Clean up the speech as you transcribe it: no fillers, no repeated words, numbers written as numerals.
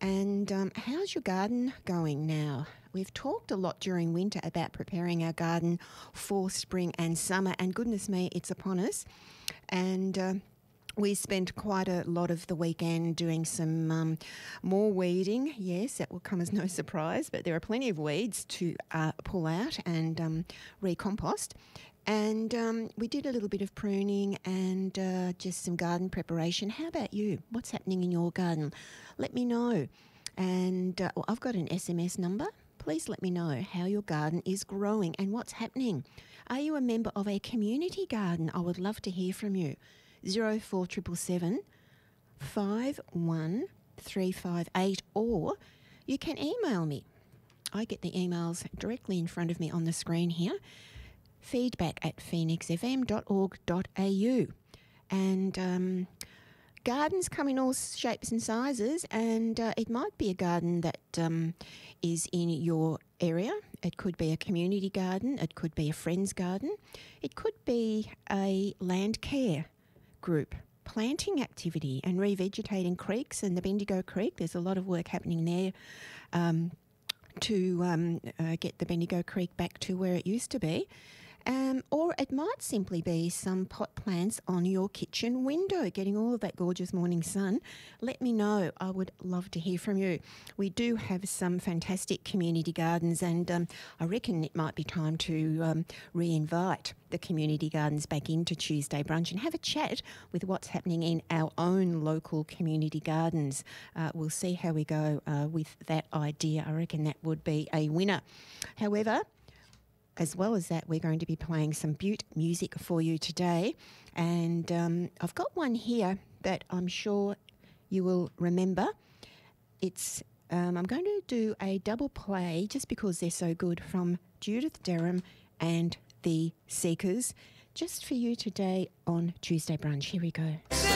And how's your garden going now? We've talked a lot during winter about preparing our garden for spring and summer, and goodness me, it's upon us. And we spent quite a lot of the weekend doing some more weeding. Yes, that will come as no surprise, but there are plenty of weeds to pull out and recompost. And we did a little bit of pruning and just some garden preparation. How about you? What's happening in your garden? Let me know. And I've got an SMS number. Please let me know how your garden is growing and what's happening. Are you a member of a community garden? I would love to hear from you. 04777 51358, or you can email me. I get the emails directly in front of me on the screen here. feedback@phoenixfm.org.au. And gardens come in all shapes and sizes, and it might be a garden that is in your area. It could be a community garden. It could be a friend's garden. It could be a land care group planting activity and revegetating creeks and the Bendigo Creek. There's a lot of work happening there to get the Bendigo Creek back to where it used to be. Or it might simply be some pot plants on your kitchen window, getting all of that gorgeous morning sun. Let me know. I would love to hear from you. We do have some fantastic community gardens, and I reckon it might be time to re-invite the community gardens back into Tuesday Brunch and have a chat with what's happening in our own local community gardens. We'll see how we go with that idea. I reckon that would be a winner. However, as well as that, we're going to be playing some Butte music for you today. And I've got one here that I'm sure you will remember. It's I'm going to do a double play just because they're so good, from Judith Durham and the Seekers, just for you today on Tuesday Brunch. Here we go.